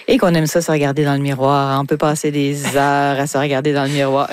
Et qu'on aime ça se regarder dans le miroir. On peut passer des heures à se regarder dans le miroir.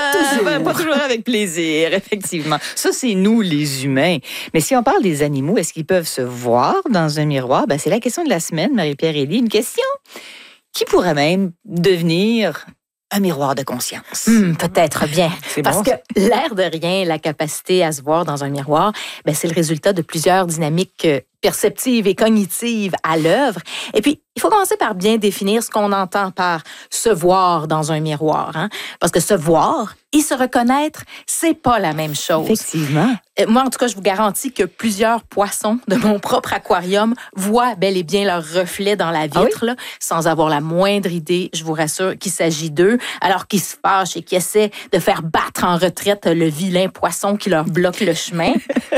Pas toujours avec plaisir, effectivement. Ça, c'est nous, les humains. Mais si on parle des animaux, est-ce qu'ils peuvent se voir dans un miroir? C'est la question de la semaine, Marie-Pierre Elie. Une question qui pourrait même devenir un miroir de conscience. Peut-être bien. Parce que ça. l'air de rien, la capacité à se voir dans un miroir, c'est le résultat de plusieurs dynamiques perceptives et cognitives à l'œuvre. Et puis, il faut commencer par bien définir ce qu'on entend par se voir dans un miroir. Parce que se voir et se reconnaître, c'est pas la même chose. Effectivement. Moi, en tout cas, je vous garantis que plusieurs poissons de mon propre aquarium voient bel et bien leur reflet dans la vitre, là, sans avoir la moindre idée, je vous rassure, qu'il s'agit d'eux, alors qu'ils se fâchent et qu'ils essaient de faire battre en retraite le vilain poisson qui leur bloque le chemin.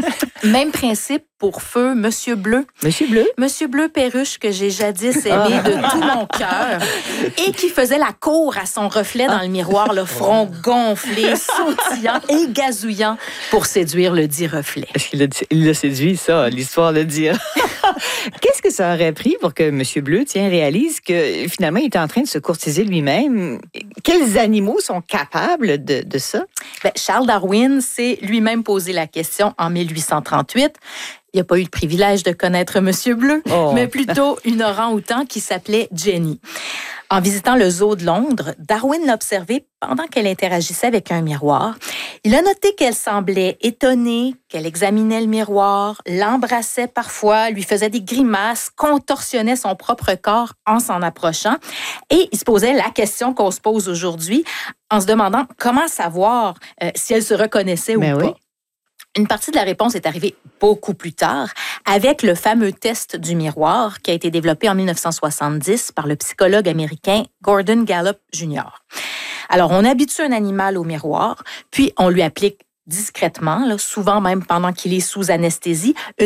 Même principe pour feu Monsieur Bleu. Monsieur Bleu? Monsieur Bleu Perruche, que j'ai jadis aimé de tout mon cœur et qui faisait la cour à son reflet dans le miroir, le front gonflé, sautillant et gazouillant pour séduire le dit reflet. Est-ce qu'il l'a séduit, ça, l'histoire de dire? Qu'est-ce que ça aurait pris pour que Monsieur Bleu, réalise que finalement, il était en train de se courtiser lui-même? Quels animaux sont capables de ça? Charles Darwin s'est lui-même posé la question en 1838. Il n'a pas eu le privilège de connaître Monsieur Bleu, mais plutôt une orang-outan qui s'appelait Jenny. En visitant le zoo de Londres, Darwin l'a observée pendant qu'elle interagissait avec un miroir. Il a noté qu'elle semblait étonnée, qu'elle examinait le miroir, l'embrassait parfois, lui faisait des grimaces, contorsionnait son propre corps en s'en approchant. Et il se posait la question qu'on se pose aujourd'hui en se demandant comment savoir si elle se reconnaissait ou pas. Oui. Une partie de la réponse est arrivée beaucoup plus tard avec le fameux test du miroir qui a été développé en 1970 par le psychologue américain Gordon Gallup Jr. Alors, on habitue un animal au miroir, puis on lui applique discrètement, souvent même pendant qu'il est sous anesthésie,